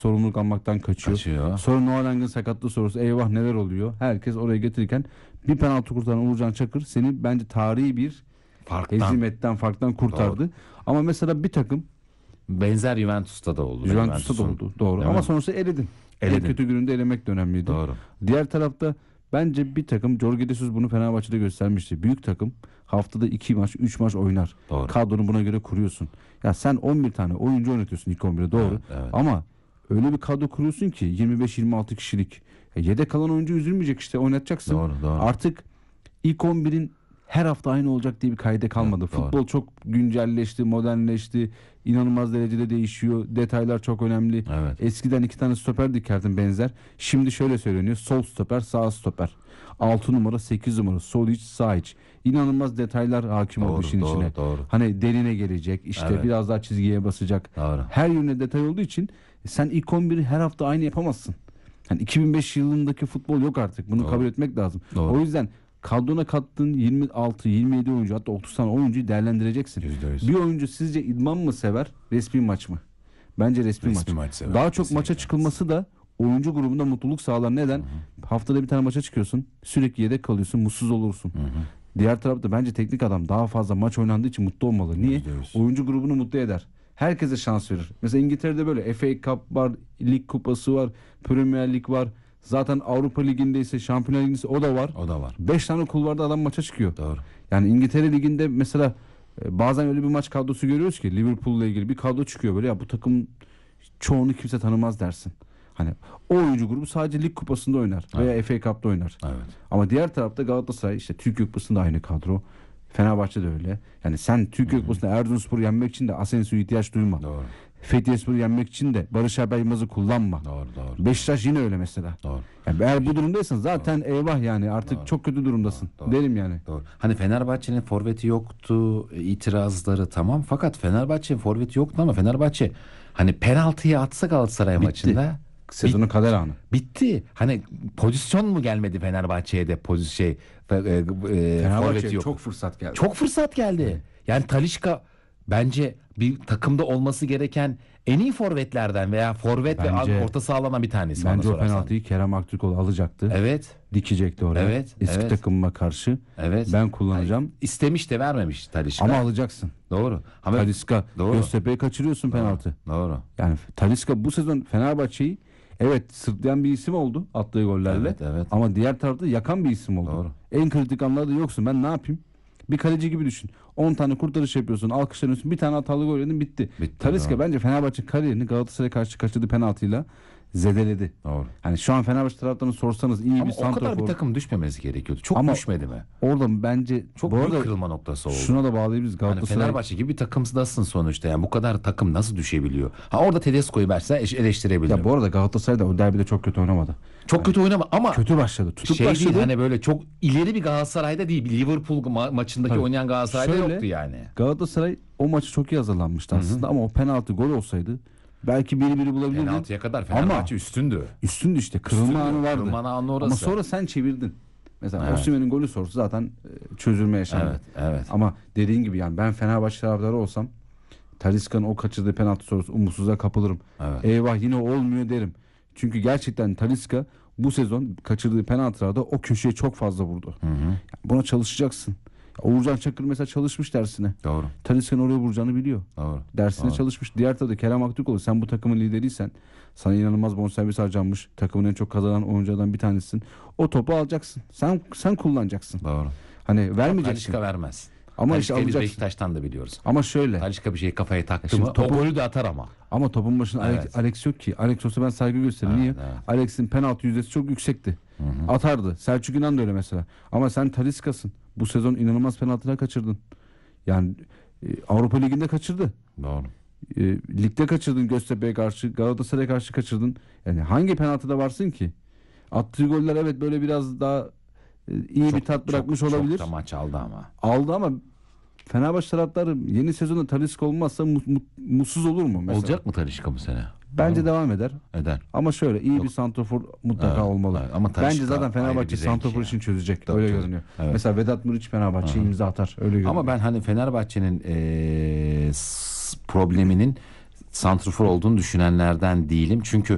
sorumluluk almaktan kaçıyor. Sonra Noah Lang'ın sakatlığı sorusu, eyvah neler oluyor. Herkes oraya getirirken bir penaltı kurtaran Uğurcan Çakır seni bence tarihi bir hezimetten, farktan kurtardı. Doğru. Ama mesela bir takım benzer Juventus'ta da oldu. Juventus'ta da oldu. Doğru. Ama sonrasında eledin. En kötü gününde elemek de önemliydi. Doğru. Diğer tarafta bence bir takım, Jorge Jesus bunu Fenerbahçe'de göstermişti. Büyük takım haftada 2 maç 3 maç oynar. Doğru. Kadronu buna göre kuruyorsun. Ya sen 11 tane oyuncu oynatıyorsun ilk 11'e, doğru. Evet. Ama öyle bir kadro kuruyorsun ki 25-26 kişilik. Yedek kalan oyuncu üzülmeyecek, işte oynatacaksın. Doğru. Artık ilk 11'in her hafta aynı olacak diye bir kaide kalmadı. Evet, futbol çok güncelleşti, modernleşti. İnanılmaz derecede değişiyor. Detaylar çok önemli. Evet. Eskiden 2 tane stoper dikerdin benzer. Şimdi şöyle söyleniyor: sol stoper, sağ stoper. 6 numara, 8 numara, sol iç, sağ iç. İnanılmaz detaylar hakim oldu işin içine. Doğru. Hani derine gelecek, işte biraz daha çizgiye basacak. Doğru. Her yönde detay olduğu için sen ilk 11'i her hafta aynı yapamazsın. Yani 2005 yılındaki futbol yok artık. Bunu kabul etmek lazım. Doğru. O yüzden kadrona kattığın 26, 27 oyuncu, hatta 30 tane oyuncuyu değerlendireceksin. %100. Bir oyuncu sizce idman mı sever, resmi maç mı? Bence resmi maç sever. Daha çok Kesinlikle. maça çıkılması da oyuncu grubunda mutluluk sağlar. Neden? Hı-hı. Haftada bir tane maça çıkıyorsun. Sürekli yedek kalıyorsun. Mutsuz olursun. Hı-hı. Diğer tarafta bence teknik adam daha fazla maç oynandığı için mutlu olmalı. Niye? %100. Oyuncu grubunu mutlu eder. Herkese şans verir. Mesela İngiltere'de böyle FA Cup var, lig kupası var, Premier Lig var. Zaten Avrupa Ligi'nde ise, Şampiyonlar Ligi'nde ise o da var. 5 tane kulvarda adam maça çıkıyor. Doğru. Yani İngiltere Ligi'nde mesela bazen öyle bir maç kadrosu görüyoruz ki Liverpool'la ilgili bir kadro çıkıyor böyle, ya bu takım çoğunu kimse tanımaz dersin. Hani o oyuncu grubu sadece lig kupasında oynar veya FA Cup'ta oynar. Evet. Ama diğer tarafta Galatasaray, işte Türkiye Kupası'nda aynı kadro. Fenerbahçe de öyle. Yani sen Türkiye Kupası'nda Erzurumspor'u yenmek için de Asensio'ya ihtiyaç duyma. Doğru. Fethiyespor'u yenmek için de Barış Alper Yılmaz'ı kullanma. Doğru. Beşiktaş yine öyle mesela. Doğru. Yani eğer bu durumdaysan zaten eyvah, yani artık çok kötü durumdasın. Derim yani. Doğru. Hani Fenerbahçe'nin forveti yoktu, itirazları tamam, fakat Fenerbahçe'nin forveti yoktu ama Fenerbahçe hani penaltıyı atsa Galatasaray maçında sezonun kader anı. Bitti. Hani pozisyon mu gelmedi Fenerbahçe'ye de Fenerbahçe'ye çok fırsat geldi. Çok fırsat geldi. Yani Talisca bence bir takımda olması gereken en iyi forvetlerden veya forvet ve orta sahalanan bir tanesi. Bence o penaltıyı Kerem Aktürkoğlu alacaktı. Evet. Dikecekti oraya. Evet. Eski takımıma karşı. Evet. Ben kullanacağım. Yani istemiş de vermemiş Talisca. Ama alacaksın. Doğru. Ama Talisca, Göztepe'yi kaçırıyorsun penaltı. Doğru. Yani Talisca bu sezon Fenerbahçe'yi sırtlayan bir isim oldu attığı gollerle. Evet. Ama diğer tarafta yakan bir isim oldu. Doğru. En kritik anlarda yoksun. Ben ne yapayım? Bir kaleci gibi düşün. 10 tane kurtarış yapıyorsun, alkışlanıyorsun. Bir tane hatalı gol yedin, bitti. Talisca bence Fenerbahçe kariyerini Galatasaray'a karşı kaçırdığı penaltıyla zedeledi. Doğru. Hani şu an Fenerbahçe taraftarını sorsanız iyi ama bir o santrafor. kadar bir takım düşmemesi gerekiyordu. Çok ama düşmedi mi? Orada bence çok bu büyük arada kırılma noktası oldu. Şuna da bağlayabiliriz. Galatasaray, yani Fenerbahçe gibi bir takımdasın sonuçta. Yani bu kadar takım nasıl düşebiliyor? Orada Tedesco'yu verse eleştirebilirim. Ya bu arada Galatasaray da o derbide çok kötü oynamadı. Çok kötü oynama ama kötü başladı. Tutup başladı. Değil, hani böyle çok ileri bir Galatasaray'da değil. Liverpool maçındaki oynayan Galatasaray'da yoktu yani. Galatasaray o maçı çok iyi hazırlanmıştı aslında. Ama o penaltı gol olsaydı belki biri bulabilirdi. Penaltıya kadar Fenerbahçe üstündü. Üstündü işte. Kırılma anı vardı. Kırılma anı orası. Ama sonra sen çevirdin. Mesela Osimhen'in golü sorsa zaten çözülme yaşandı. Evet. Ama dediğin gibi yani ben Fenerbahçe taraftarı olsam Talisca'nın o kaçırdığı penaltı sorusu umutsuzluğa kapılırım. Evet. Eyvah yine olmuyor derim. Çünkü gerçekten Talisca bu sezon kaçırdığı penaltılarda o köşeye çok fazla vurdu. Yani buna çalışacaksın. Uğurcan Çakır mesela çalışmış dersine. Doğru. Talisca'nın oraya vuracağını biliyor. Doğru. Dersine çalışmış. Diğer tarafta Kerem Aktürkoğlu, sen bu takımın lideriysen, sana inanılmaz bonservis harcanmış, takımın en çok kazanan oyunculardan bir tanesisin. O topu alacaksın. Sen kullanacaksın. Doğru. Hani vermeyeceksin. Talisca vermez. Ama işte alacaksın. Beşiktaş'tan da biliyoruz. Ama şöyle. Talisca bir şeyi kafaya taktı mı o golü de atar ama. Ama topun başında Alex yok ki. Alex olsa ben saygı gösteririm. Niye? Evet. Alex'in penaltı yüzdesi çok yüksekti. Atardı. Selçuk İnan da öyle mesela. Ama sen Talisca'sın. Bu sezon inanılmaz penaltılar kaçırdın. Yani Avrupa Ligi'nde kaçırdı. Doğru. Ligde kaçırdın, Göztepe'ye karşı, Galatasaray'a karşı kaçırdın. Yani hangi penaltıda varsın ki? Attığı goller böyle biraz daha iyi bir tat bırakmış olabilir. Çok da maç aldı ama. Aldı ama Fenerbahçe taraftarı yeni sezonda Talisca olmazsa mutsuz olur mu mesela? Olacak mı Talisca bu sene? Bence devam eder. Eder. Ama şöyle iyi bir santrafor mutlaka olmalı. Evet. Ama bence zaten Fenerbahçe santrafor için çözecek. Öyle görünüyor. Evet. Mesela Vedat Muriç Fenerbahçe'ye imza atar. Öyle görünüyor. Ama ben hani Fenerbahçe'nin probleminin santrafor olduğunu düşünenlerden değilim. Çünkü